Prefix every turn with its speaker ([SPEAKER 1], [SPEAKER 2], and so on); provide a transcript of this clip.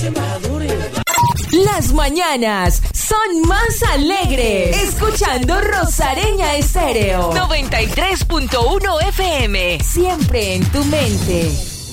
[SPEAKER 1] Las mañanas son más alegres. Escuchando Rosareña Estéreo 93.1 FM. Siempre en tu mente.